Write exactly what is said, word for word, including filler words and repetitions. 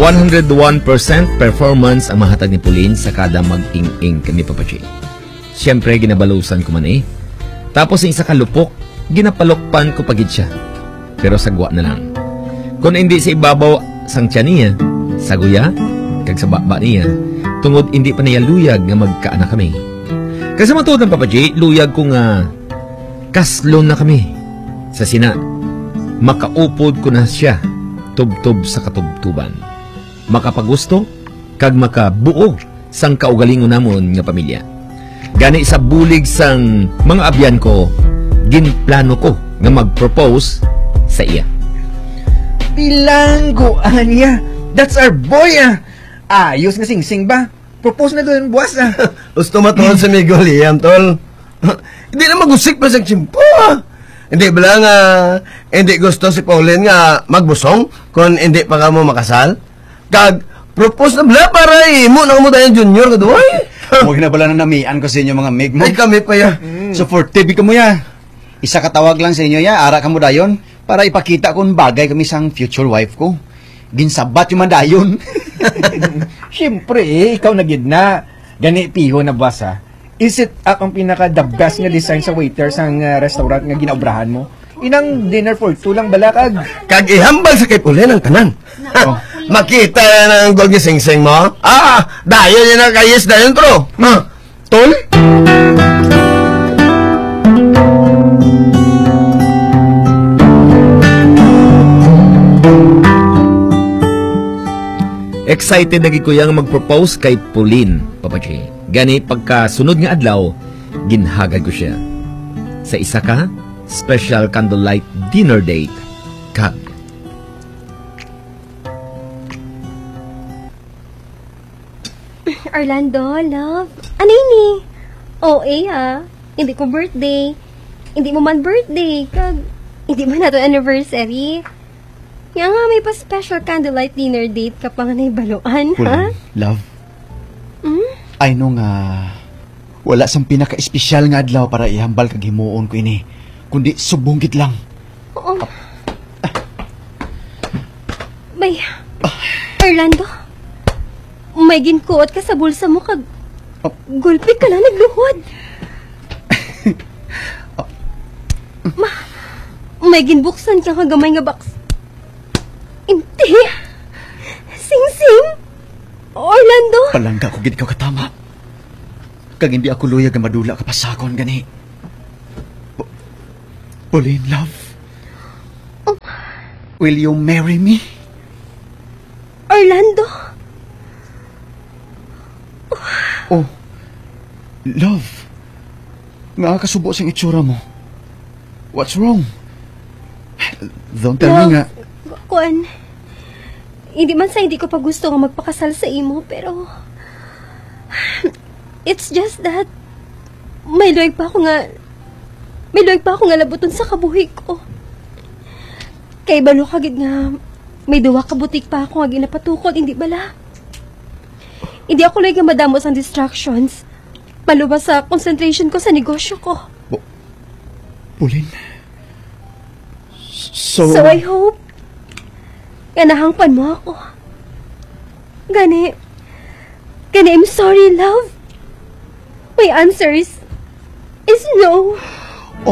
one hundred one percent performance ang mahatag ni Pauline sa kada mag-ing-ing kami papachi. Siyempre, ginabalusan ko man eh. Tapos yung isa kalupok, ginapalokpan ko pagid siya. Pero sagwa na lang. Kung hindi sa ibabaw sang tiyan niya, saguya, kag sa baba niya, tungod hindi pa niya luyag nga magkaanak kami. Kasi matod ng papachi, luyag ko nga kaslon na kami. Sa sina, makaupod ko na siya, tubtob sa katubtuban. Makapagusto, kag makabuo sang kaugalingon namon nga pamilya. Gani sa bulig sang mga abyan ko, ginplano ko nga mag-propose sa iya. Bilanggo, Anya. That's our boy, ah. Ayos nga sing-sing ba? Propose na doon, buwas, ah. Gusto matuhan sa Miguel, yan, tol. Hindi na magusik pa sa chimpo, ah. Hindi ba nga, hindi gusto si Pauline nga magbusong kung hindi pa ka mo makasal? Kag, propose na bala para imo na mo tayo junior ka doon. Huwag na pala na namian ko sa inyo mga mig mo. Ay kami pa ya. Mm. So for T V ka mo ya. Isa katawag lang sa inyo ya, ara ka mo dayon para ipakita kung bagay kami sang future wife ko. Ginsabat yung madayon. Siyempre, eh, ikaw na gid na. Gani piho na buwas, ah. Is it akong pinaka the best nga design sa waiter sang uh, restaurant nga ginaobrahan mo? Inang dinner for two lang balakag. Kag ihambal sa kay Pauline ang tanan. Oh. Makita na ng gold ni sing-sing mo? Ah, dayon yun ang kayis dayon, bro. Ha? Tol? Excited na gikuyang mag-propose kay Pauline, papachi. Gani pagkasunod nga adlaw, ginhagad ko siya. Sa isa ka, special candlelight dinner date, kag. Orlando, love. Ano ini? O A ah. Hindi ko birthday. Hindi mo man birthday. Kag, hindi mo na to anniversary. Nga nga may pa special candlelight dinner date ka pa nga naibaluan, ha? Love. Hmm? I know nga, wala sang pinaka-espesyal nga adlaw para ihambal kag himuon ko ini. Kundi subunggit lang. Oo. May, Orlando, may ginkuot ka sa bulsa mo kag gulpit ka lang nagluhod. Ma, may ginbuksan ka kagamay nga box. Hindi. Sing-sing. Orlando. Palangga ko gid ikaw katama. Kag hindi ako luyag nga madula ka pasakon gani. Pa- Pauline, love. Oh. Will you marry me? Orlando. Oh, love. Nakakasubo sing itsura mo. What's wrong? Don't tell Love, me nga. Kuan, hindi man sa hindi ko pa gusto nga magpakasal sa imo, pero it's just that may loy pa ako nga may loy pa ako nga labuton sa kabuhi ko. Kay balo kagid nga may duwa ka butik pa ako nga ginapatukod, hindi bala? Hindi ako loy nga madamos ang distractions. Malubas sa concentration ko sa negosyo ko. Pauline. So... So I hope nga nahangpan mo ako. Gani, gani, I'm sorry, love. My answer is, is no.